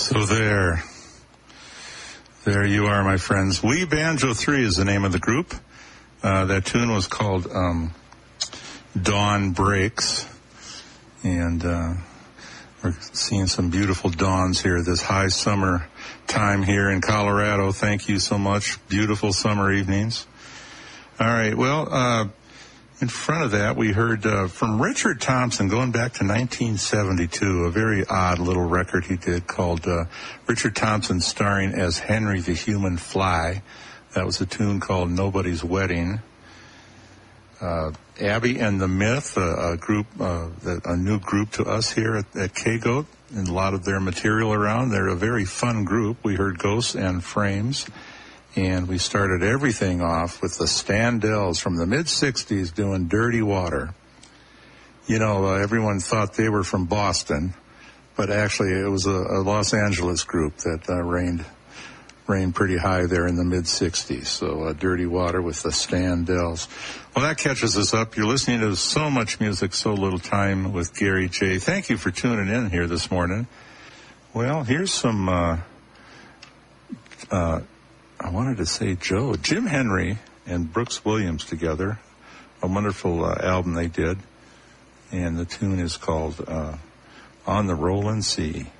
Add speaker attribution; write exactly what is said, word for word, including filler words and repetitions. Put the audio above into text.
Speaker 1: So there. There you are, my friends. We Banjo three is the name of the group. Uh, that tune was called um, Dawn Breaks. And uh, we're seeing some beautiful dawns here this high summer time here in Colorado. Thank you so much. Beautiful summer evenings. All right, well, uh, in front of that, we heard uh, from Richard Thompson going back to nineteen seventy-two, a very odd little record he did called uh, Richard Thompson starring as Henry the Human Fly. That was a tune called Nobody's Wedding. Uh, Abby and the Myth, a, a group, uh, a new group to us here at, at K-Goat, and a lot of their material around. They're a very fun group. We heard Ghosts and Frames. And we started everything off with the Standells from the mid-sixties doing Dirty Water. You know, uh, everyone thought they were from Boston, but actually it was a, a Los Angeles group that uh, reigned reigned pretty high there in the mid-sixties. So uh, Dirty Water with the Standells. Well, that catches us up. You're listening to So Much Music, So Little Time with Gary J. Thank you for tuning in here this morning. Well, here's some... Uh, uh, I wanted to say Joe, Jim Henry and Brooks Williams together, a wonderful uh, album they did, and the tune is called uh, On the Rollin' Sea.